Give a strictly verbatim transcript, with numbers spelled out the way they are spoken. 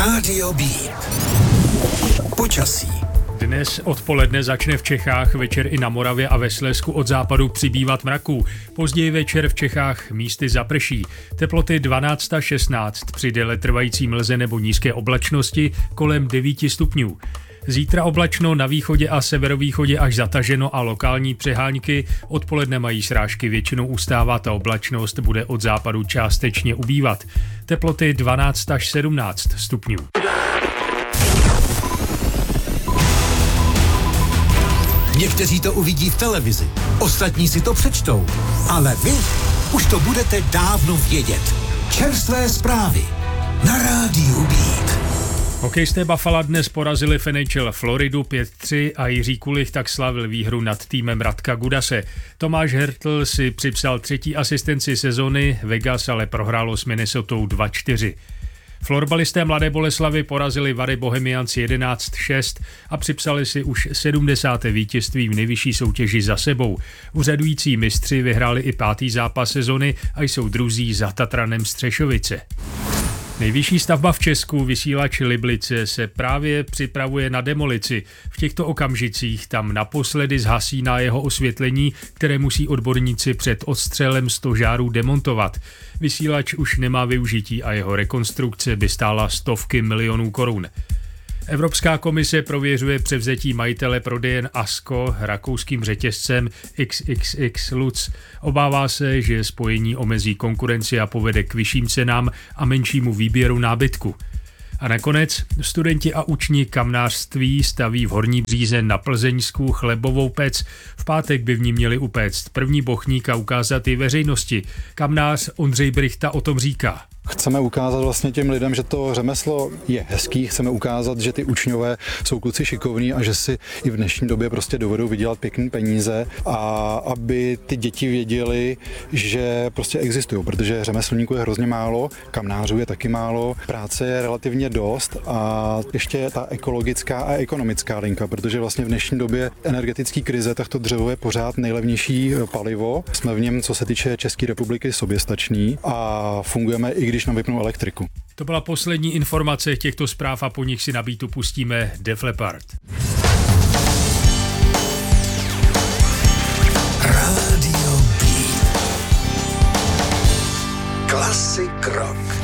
Rádio B. Počasí. Dnes odpoledne začne v Čechách, večer i na Moravě a ve Slezsku od západu přibývat mraků. Později večer v Čechách místy zaprší. Teploty dvanáct až šestnáct, při déle trvající mlze nebo nízké oblačnosti kolem devět stupňů. Zítra oblačno, na východě a severovýchodě až zataženo a lokální přehánky. Odpoledne mají srážky většinou ustávat a oblačnost bude od západu částečně ubývat. Teploty dvanáct až sedmnáct stupňů. Někteří to uvidí v televizi, ostatní si to přečtou, ale vy už to budete dávno vědět. Čerstvé zprávy na Rádiu Beat. Hokejisté Buffalo dnes porazili v N H L Floridu pět tři a Jiří Kulich tak slavil výhru nad týmem Radka Gudase. Tomáš Hertl si připsal třetí asistenci sezony, Vegas ale prohrálo s Minnesotou dva čtyři. Florbalisté Mladé Boleslavi porazili Vary Bohemians jedenáct šest a připsali si už sedmdesáté vítězství v nejvyšší soutěži za sebou. Úřadující mistři vyhráli i pátý zápas sezony a jsou druzí za Tatranem Střešovice. Nejvyšší stavba v Česku, vysílač Liblice, se právě připravuje na demolici. V těchto okamžicích tam naposledy zhasí na jeho osvětlení, které musí odborníci před odstřelem stožárů demontovat. Vysílač už nemá využití a jeho rekonstrukce by stála stovky milionů korun. Evropská komise prověřuje převzetí majitele prodejen Asko rakouským řetězcem X X X Lutz. Obává se, že spojení omezí konkurenci a povede k vyšším cenám a menšímu výběru nábytku. A nakonec studenti a učni kamnářství staví v Horní Bříze na Plzeňsku chlebovou pec. V pátek by v ní měli upéct první bochník a ukázat i veřejnosti. Kamnář Ondřej Brichta o tom říká. Chceme ukázat vlastně těm lidem, že to řemeslo je hezký, chceme ukázat, že ty učňové jsou kluci šikovní a že si i v dnešní době prostě dovedou vydělat pěkný peníze a aby ty děti věděli, že prostě existují, protože řemeslníků je hrozně málo, kamnářů je taky málo, práce je relativně dost a ještě ta ekologická a ekonomická linka, protože vlastně v dnešní době energetické krize, tak to dřevo je pořád nejlevnější palivo. Jsme v něm, co se týče České republiky, soběstační a fungujeme i když nám vypnou elektriku. To byla poslední informace těchto zpráv a po nich si na beatu pustíme Def Leppard. Rádio Beat. Classic rock.